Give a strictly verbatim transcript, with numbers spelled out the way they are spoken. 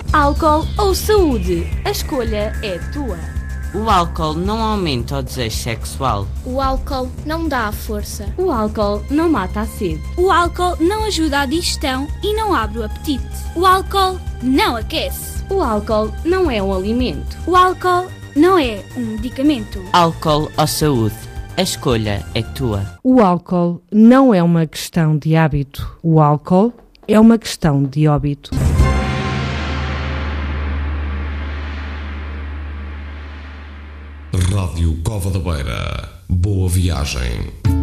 Álcool ou saúde? A escolha é tua. O álcool não aumenta o desejo sexual. O álcool não dá força. O álcool não mata a sede. O álcool não ajuda à digestão e não abre o apetite. O álcool não aquece. O álcool não é um alimento. O álcool não é um medicamento. Álcool ou saúde? A escolha é tua. O álcool não é uma questão de hábito. O álcool é uma questão de óbito. Rádio Cova da Beira. Boa viagem.